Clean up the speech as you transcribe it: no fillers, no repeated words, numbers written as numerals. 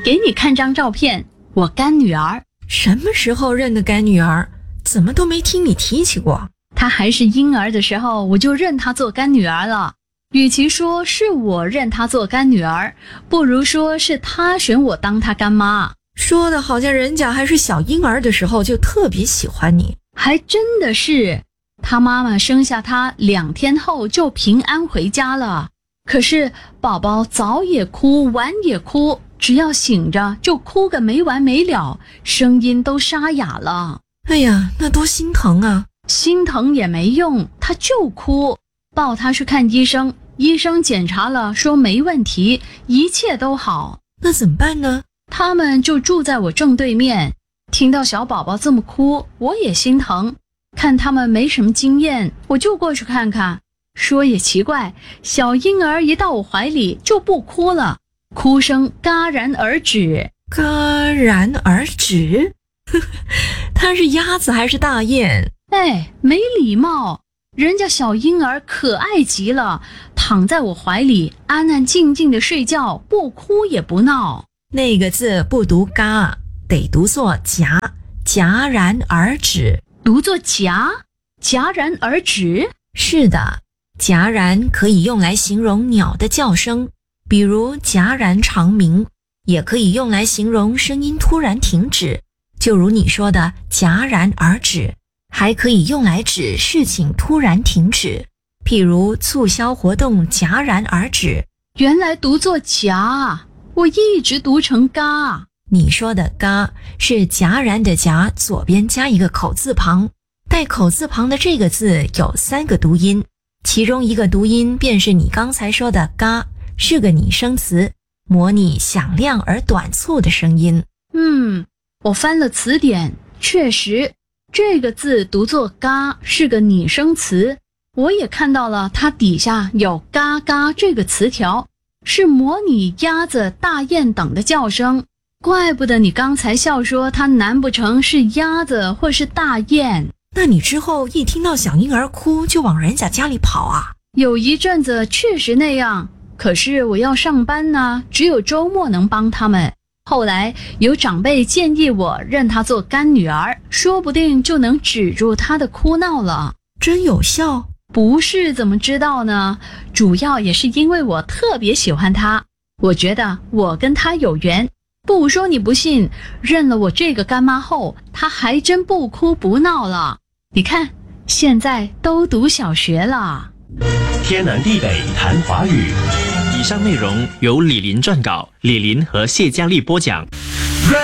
给你看张照片，我干女儿。 什么时候认的干女儿？怎么都没听你提起过？ 她还是婴儿的时候，我就认她做干女儿了。与其说是我认她做干女儿，不如说是她选我当她干妈。 说的好像人家还是小婴儿的时候就特别喜欢你。 还真的是，她妈妈生下她2天后就平安回家了。可是宝宝早也哭，晚也哭，只要醒着就哭个没完没了，声音都沙哑了。 哎呀，那多心疼啊！ 心疼也没用，她就哭。抱她去看医生，医生检查了说没问题，一切都好。 那怎么办呢？ 他们就住在我正对面。听到小宝宝这么哭，我也心疼。看他们没什么经验，我就过去看看。说也奇怪，小婴儿一到我怀里就不哭了，哭声戛然而止。 戛然而止？他是鸭子还是大雁？ 哎，没礼貌！人家小婴儿可爱极了，躺在我怀里安安静静的睡觉，不哭也不闹。 那个字不读嘎，得读作戛，戛然而止。 读作戛，戛然而止？ 是的，戛然可以用来形容鸟的叫声，比如戛然长鸣，也可以用来形容声音突然停止，就如你说的戛然而止，还可以用来指事情突然停止，譬如促销活动戛然而止。 原来读作戛，我一直读成嘎。 你说的嘎是戛然的戛，左边加一个口字旁，带口字旁的这个字有3个读音，其中一个读音便是你刚才说的嘎，是个拟声词，模拟响亮而短促的声音。 我翻了词典，确实这个字读作嘎，是个拟声词。我也看到了它底下有嘎嘎这个词条，是模拟鸭子、大雁等的叫声。怪不得你刚才笑说它难不成是鸭子或是大雁。 那你之后一听到小婴儿哭就往人家家里跑啊？ 有一阵子确实那样，可是我要上班呢，只有周末能帮他们。后来有长辈建议我认她做干女儿，说不定就能止住她的哭闹了。 真有效？ 不是怎么知道呢？主要也是因为我特别喜欢她，我觉得我跟她有缘。不说你不信，认了我这个干妈后，她还真不哭不闹了。你看，现在都读小学了。 天南地北谈华语。 以上内容由李林撰稿，李林和谢佳丽播讲。